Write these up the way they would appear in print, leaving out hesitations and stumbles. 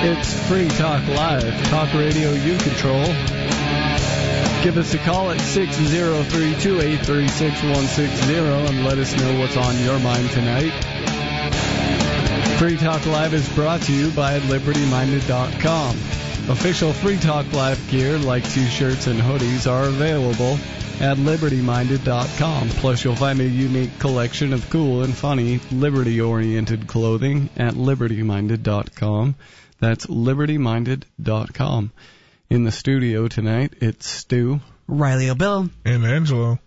It's Free Talk Live, talk radio you control. Give us a call at 603-283-6160 and let us know what's on your mind tonight. Free Talk Live is brought to you by LibertyMinded.com. Official Free Talk Live gear like t-shirts and hoodies are available at LibertyMinded.com. Plus, you'll find a unique collection of cool and funny liberty-oriented clothing at LibertyMinded.com. That's LibertyMinded.com. In the studio tonight, it's Stu, Riley O'Bill, and Angelo.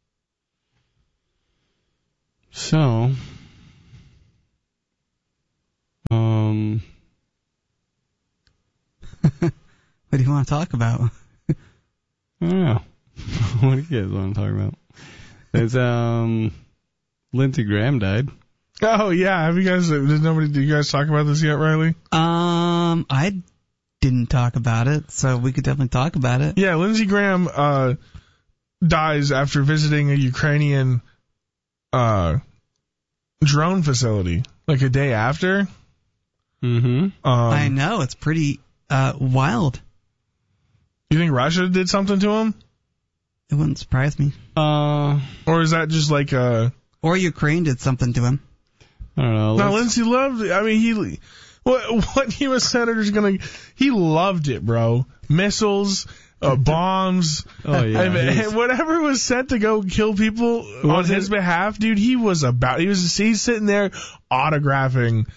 So, what do you want to talk about? I don't know. What do you guys want to talk about? It's, Lindsey Graham died. Oh, yeah. Did you guys talk about this yet, Riley? I didn't talk about it, so we could definitely talk about it. Yeah, Lindsey Graham, dies after visiting a Ukrainian, drone facility, like a day after. Mm-hmm. I know, it's pretty, wild. You think Russia did something to him? It wouldn't surprise me. Or is that just like Or Ukraine did something to him. I don't know. No, Lindsey loved it. I mean, what U.S. senator's gonna... He loved it, bro. Missiles, bombs. Oh, yeah. And whatever was sent to go kill people on his behalf, dude, he's sitting there autographing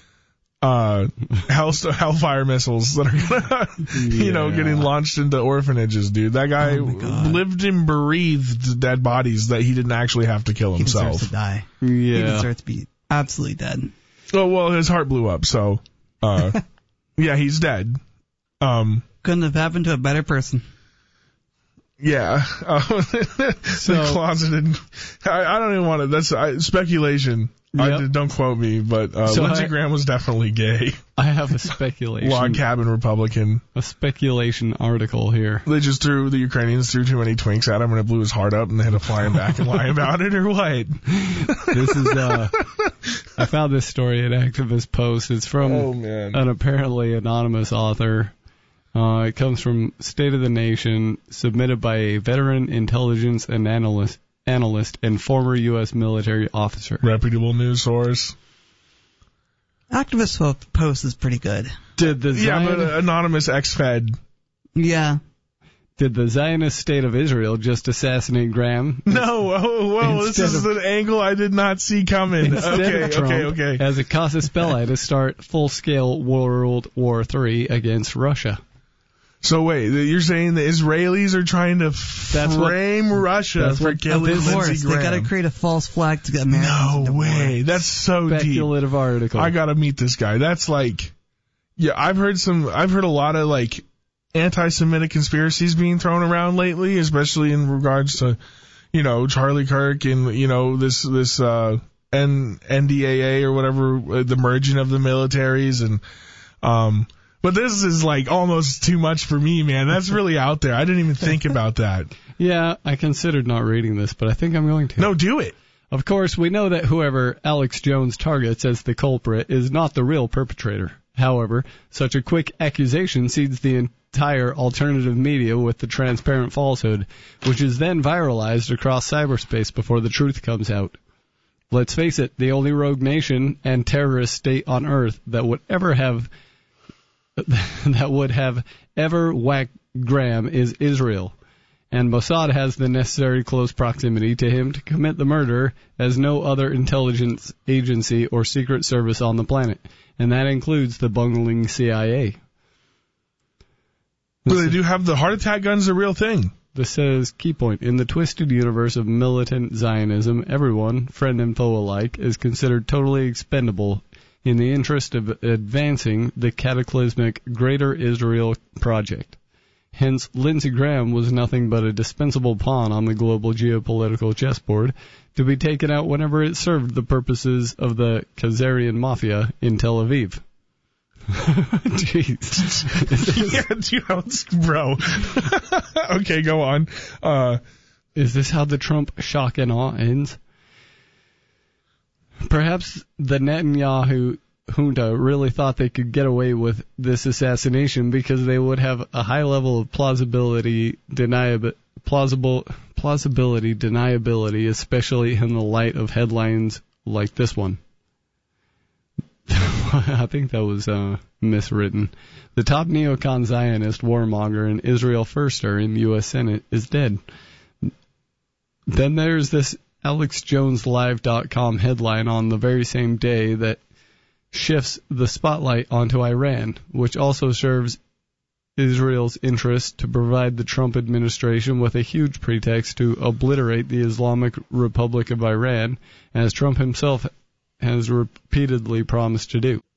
Hellfire missiles that are gonna, getting launched into orphanages, dude. That guy lived and breathed dead bodies that he didn't actually have to kill himself. He deserves to die. Yeah. He deserves to be absolutely dead. Oh, well, his heart blew up, so, yeah, he's dead. Couldn't have happened to a better person. Yeah. The closeted... I don't even want to... That's speculation. Yep. Don't quote me, but Lindsey Graham was definitely gay. I have a speculation. Log cabin Republican. A speculation article here. The Ukrainians threw too many twinks at him and it blew his heart up and they had to fly him back and lie about it, or what? This is, I found this story at Activist Post. It's from an apparently anonymous author. It comes from State of the Nation, submitted by a veteran intelligence and analyst and former U.S. military officer. Reputable news source. Activist Post is pretty good. But anonymous ex-Fed. Yeah. Did the Zionist State of Israel just assassinate Graham? No, this is an angle I did not see coming. Okay. As a casus belli to start full-scale World War III against Russia. So wait, you're saying the Israelis are trying to frame Russia for killing Lindsey Graham? They got to create a false flag to get Americans. No way, that's so speculative deep. Article. I gotta meet this guy. That's like, yeah, I've heard a lot of like anti-Semitic conspiracies being thrown around lately, especially in regards to, Charlie Kirk and this NDAA or whatever, the merging of the militaries and But this is like almost too much for me, man. That's really out there. I didn't even think about that. Yeah, I considered not reading this, but I think I'm going to. No, do it. Of course, we know that whoever Alex Jones targets as the culprit is not the real perpetrator. However, such a quick accusation seeds the entire alternative media with the transparent falsehood, which is then viralized across cyberspace before the truth comes out. Let's face it, the only rogue nation and terrorist state on Earth that would have ever whacked Graham is Israel, and Mossad has the necessary close proximity to him to commit the murder as no other intelligence agency or secret service on the planet, and that includes the bungling CIA. Well, they do have the heart attack guns, a real thing. This says, key point, in the twisted universe of militant Zionism, everyone, friend and foe alike, is considered totally expendable in the interest of advancing the cataclysmic Greater Israel Project. Hence, Lindsey Graham was nothing but a dispensable pawn on the global geopolitical chessboard to be taken out whenever it served the purposes of the Khazarian Mafia in Tel Aviv. Jeez. Yeah, bro. Okay, go on. Is this how the Trump shock and awe ends? Perhaps the Netanyahu junta really thought they could get away with this assassination because they would have a high level of plausibility, deniability, especially in the light of headlines like this one. I think that was miswritten. The top neocon Zionist warmonger and Israel firster in the U.S. Senate is dead. Then there's this AlexJonesLive.com headline on the very same day that shifts the spotlight onto Iran, which also serves Israel's interest to provide the Trump administration with a huge pretext to obliterate the Islamic Republic of Iran, as Trump himself has repeatedly promised to do.